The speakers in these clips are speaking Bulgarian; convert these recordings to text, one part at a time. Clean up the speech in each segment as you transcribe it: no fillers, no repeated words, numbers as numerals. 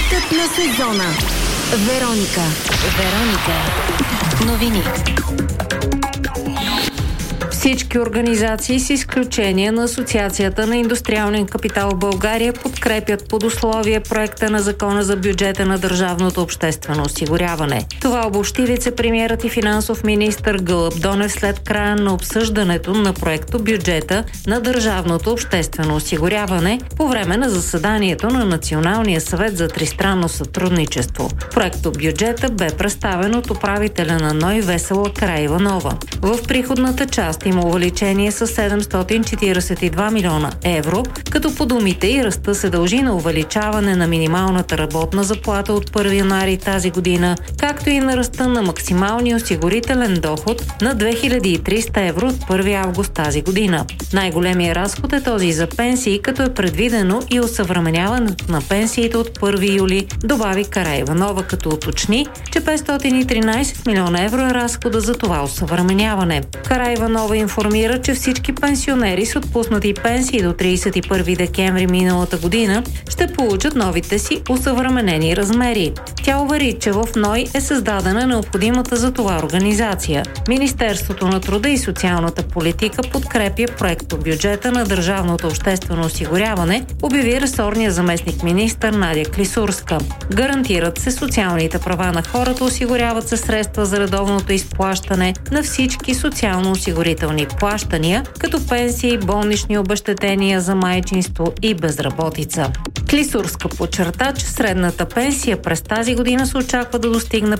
Хитът на сезона. Вероника. Новини. Всички организации, с изключение на Асоциацията на индустриален капитал в България, подкрепят под условие проекта на Закона за бюджета на държавното обществено осигуряване. Това обобщи вицепремиерът и финансов министър Гълъб Донев след края на обсъждането на проекто бюджета на държавното обществено осигуряване по време на заседанието на Националния съвет за тристранно сътрудничество. Проекто бюджета бе представен от управителя на НОИ Весела Караиванова. В приходната част има увеличение с 742 милиона евро, като по думите и ръста се дължи на увеличаване на минималната работна заплата от 1 януари тази година, както и на ръста на максималния осигурителен доход на 2300 евро от 1 август тази година. Най-големият разход е този за пенсии, като е предвидено и осъвременяването на пенсиите от 1 юли, добави Караиванова, като уточни, че 513 милиона евро е разхода за това осъвременяване. Караиванова информира, че всички пенсионери с отпуснати пенсии до 31 декември миналата година ще получат новите си осъвременени размери. Тя увери, че в НОИ е създадена необходимата за това организация. Министерството на труда и социалната политика подкрепя проекто бюджета на държавното обществено осигуряване, обяви ресорния заместник министър Надя Клисурска. Гарантират се социалните права на хората, осигуряват се средства за редовното изплащане на всички социално-осигурителни плащания, като пенсии, болнични обезщетения за майчинство и безработица. Клисурска подчерта, че средната пенсия през тази година се очаква да достигне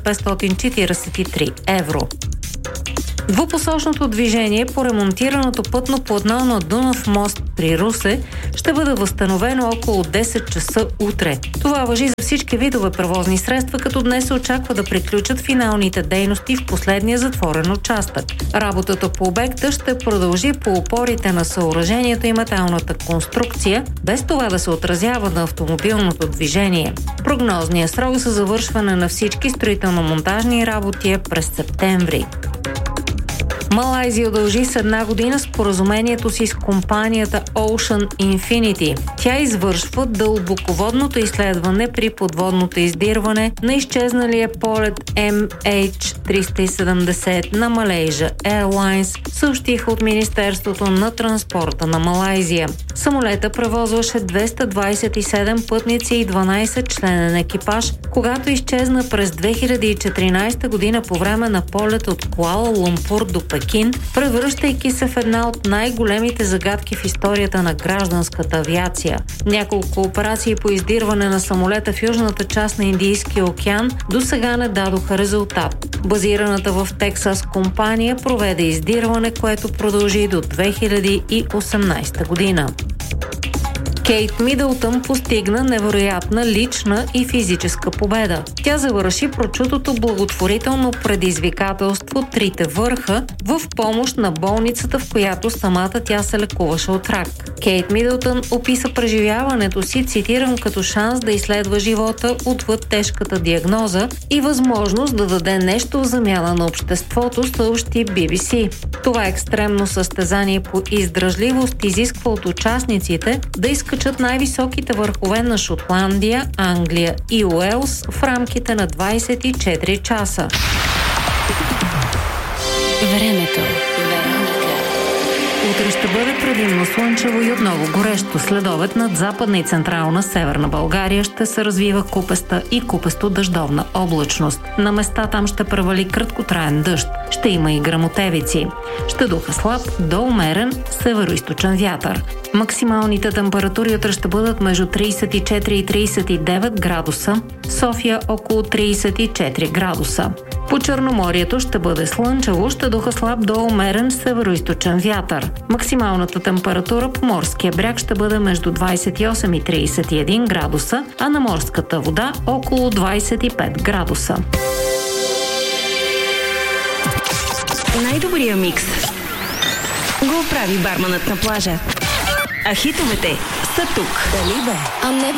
543 евро. Двупосочното движение по ремонтираното пътно платно на Дунав мост при Русе ще бъде възстановено около 10 часа утре. Това важи за всички видове превозни средства, като днес се очаква да приключат финалните дейности в последния затворен участък. Работата по обекта ще продължи по опорите на съоръжението и металната конструкция, без това да се отразява на автомобилното движение. Прогнозният срок за завършване на всички строително-монтажни работи е през септември. Малайзия удължи с 1 година споразумението си с компанията Ocean Infinity. Тя извършва дълбоководното изследване при подводното издирване на изчезналия полет MH370 на Malaysia Airlines, съобщиха от Министерството на транспорта на Малайзия. Самолета превозваше 227 пътници и 12 членен екипаж, когато изчезна през 2014 година по време на полет от Куала Лумпур до Пекин, превръщайки се в една от най-големите загадки в историята на гражданската авиация. Няколко операции по издирване на самолета в южната част на Индийския океан до сега не дадоха резултат. Базираната в Тексас компания проведе издирване, което продължи до 2018 година. Кейт Мидълтън постигна невероятна лична и физическа победа. Тя завърши прочутото благотворително предизвикателство Трите върха в помощ на болницата, в която самата тя се лекуваше от рак. Кейт Мидълтън описа преживяването си, цитирам, като шанс да изследва живота отвъд тежката диагноза и възможност да даде нещо в замяна на обществото, съобщи BBC. Това екстремно състезание по издръжливост изисква от участниците да изкачат най-високите върхове на Шотландия, Англия и Уелс в рамките на 24 часа. Времето. Утре ще бъде предимно слънчево и отново горещо. Следобед над западна и централна северна България ще се развива купеста и купесто-дъждовна облачност. На места там ще превали краткотраен дъжд. Ще има и гръмотевици. Ще духа слаб до умерен североизточен вятър. Максималните температури утре ще бъдат между 34 и 39 градуса, София около 34 градуса. По Черноморието ще бъде слънчево, ще духа слаб до умерен североизточен вятър. Максималната температура по морския бряг ще бъде между 28 и 31 градуса, а на морската вода около 25 градуса. Най-добрия микс го прави барманът на плажа. А хитовете са тук. Дали бе?